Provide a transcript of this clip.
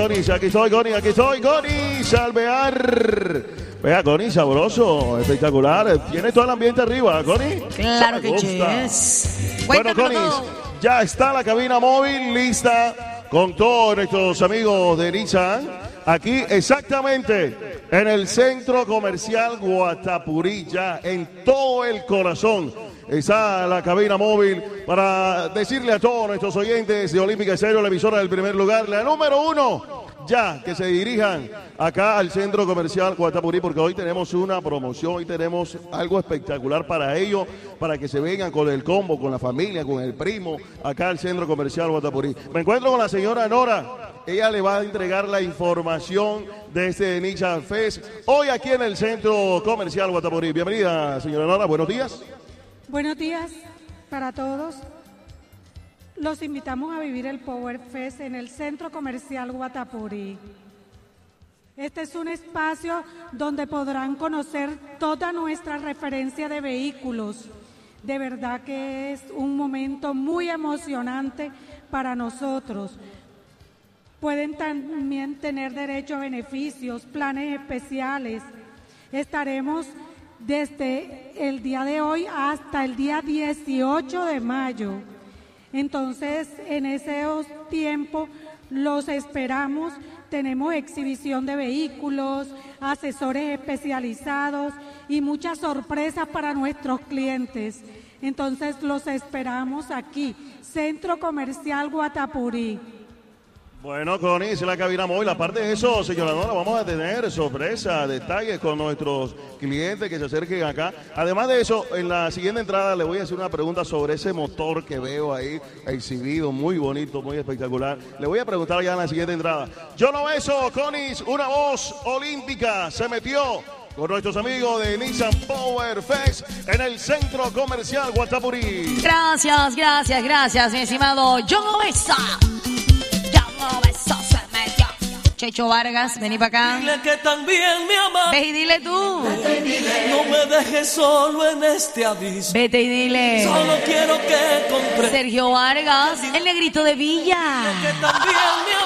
Gonis, aquí estoy, Gonis, Alvear. Vea, Gonis, sabroso, espectacular. Tiene todo el ambiente arriba, Gonis. Claro que sí. Bueno, Gonis, ya está la cabina móvil lista con todos nuestros amigos de Nissan. Aquí exactamente en el Centro Comercial Guatapurí, ya en todo el corazón. Está la cabina móvil para decirle a todos nuestros oyentes de Olímpica Estéreo, la emisora del primer lugar, la número 1, ya que se dirijan acá al Centro Comercial Guatapurí, porque hoy tenemos una promoción, hoy tenemos algo espectacular para ellos, para que se vengan con el combo, con la familia, con el primo, acá al Centro Comercial Guatapurí. Me encuentro con la señora Nora. Ella le va a entregar la información de este Nissan Fest hoy aquí en el Centro Comercial Guatapurí. Bienvenida, señora Nora, buenos días. Buenos días para todos. Los invitamos a vivir el Power Fest en el Centro Comercial Guatapurí. Este es un espacio donde podrán conocer toda nuestra referencia de vehículos. De verdad que es un momento muy emocionante para nosotros. Pueden también tener derecho a beneficios, planes especiales. Estaremos desde el día de hoy hasta el día 18 de mayo. Entonces, en esos tiempos los esperamos. Tenemos exhibición de vehículos, asesores especializados y muchas sorpresas para nuestros clientes. Entonces, los esperamos aquí, Centro Comercial Guatapurí. Bueno, Gonis, la cabina móvil. Aparte de eso, señora Nora, vamos a tener sorpresas, detalles con nuestros clientes que se acerquen acá. Además de eso, en la siguiente entrada le voy a hacer una pregunta sobre ese motor que veo ahí exhibido, muy bonito, muy espectacular. Le voy a preguntar ya en la siguiente entrada. Yo no beso, Gonis, una voz olímpica se metió con nuestros amigos de Nissan Power Fest en el Centro Comercial Guatapurí. Gracias, mi estimado John Ovesa. Checho Vargas, vení para acá. Dile que también me amas. Ve y dile tú. Vete y dile. No me dejes solo en este abismo. Vete y dile. Solo quiero que compre. Sergio Vargas, el negrito de Villa. Dile que también me amas.